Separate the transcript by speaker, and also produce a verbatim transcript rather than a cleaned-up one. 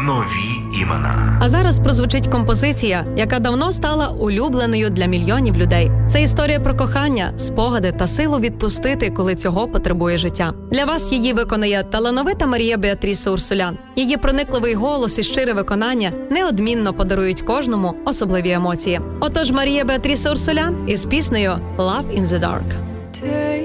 Speaker 1: нові імена.
Speaker 2: А зараз прозвучить композиція, яка давно стала улюбленою для мільйонів людей. Це історія про кохання, спогади та силу відпустити, коли цього потребує життя. Для вас її виконає талановита Марія Беатріса Урсулян. Її проникливий голос і щире виконання неодмінно подарують кожному особливі емоції. Отож, Марія Беатріса Урсулян із піснею «Love in the Dark».